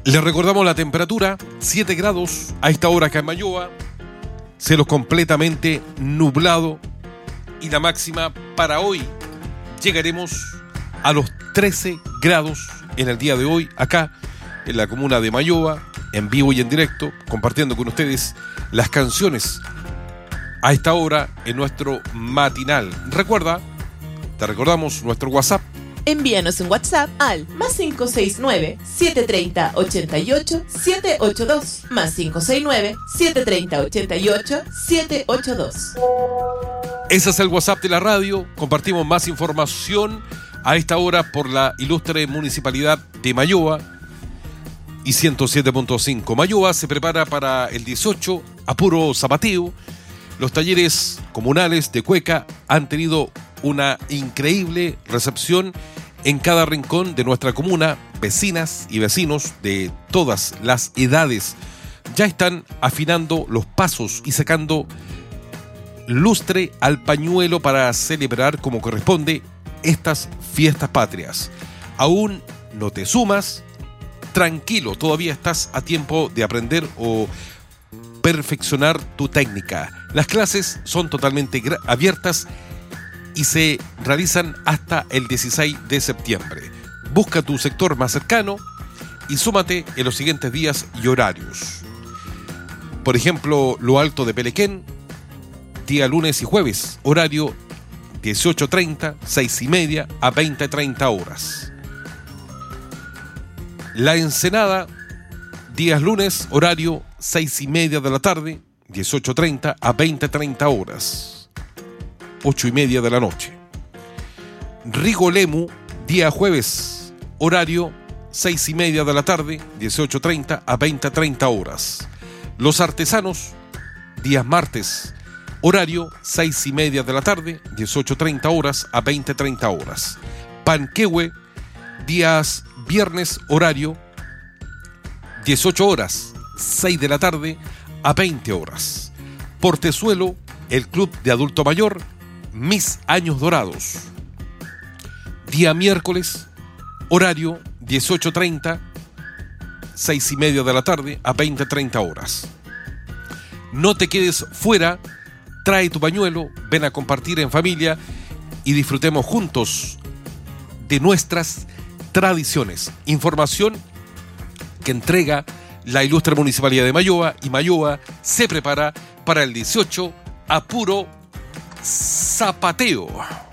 Les recordamos la temperatura, 7 grados a esta hora acá en Mayoa, cielo completamente nublado y la máxima para hoy llegaremos a los 13 grados en el día de hoy acá en la comuna de Mayoa, en vivo y en directo, compartiendo con ustedes las canciones a esta hora en nuestro matinal. Te recordamos nuestro WhatsApp. Envíanos un WhatsApp al +569-730-88-782, +569-730-88-782. Ese es el WhatsApp de la radio. Compartimos más información a esta hora por la ilustre Municipalidad de Mayoa y 107.5. Mayoa se prepara para el 18 a puro zapateo. Los talleres comunales de cueca han tenido una increíble recepción en cada rincón de nuestra comuna. Vecinas y vecinos de todas las edades ya están afinando los pasos y sacando lustre al pañuelo para celebrar como corresponde estas fiestas patrias. ¿Aún no te sumas? Tranquilo, todavía estás a tiempo de aprender o perfeccionar tu técnica. Las clases son totalmente abiertas y se realizan hasta el 16 de septiembre. Busca tu sector más cercano y súmate en los siguientes días y horarios. Por ejemplo, Lo Alto de Pelequén, día lunes y jueves, horario 18:30, 6:30 a 20:30 horas. La Ensenada, días lunes, horario 6:30 de la tarde, 18:30 a 20:30 horas. 8:30 de la noche. Rigolemu, día jueves, horario 6:30 de la tarde, 18:30 a 20:30 horas. Los Artesanos, días martes, horario 6:30 de la tarde, 18:30 horas a 20:30 horas. Panquehue, días viernes, horario 18 horas, 6 de la tarde a 20 horas. Portezuelo, el Club de Adulto Mayor, Mis Años Dorados. Día miércoles, horario 18:30, 6:30 de la tarde a 20:30 horas. No te quedes fuera, trae tu pañuelo, ven a compartir en familia y disfrutemos juntos de nuestras tradiciones. Información que entrega la ilustre Municipalidad de Mayoa, y Mayoa se prepara para el 18 a puro zapateo.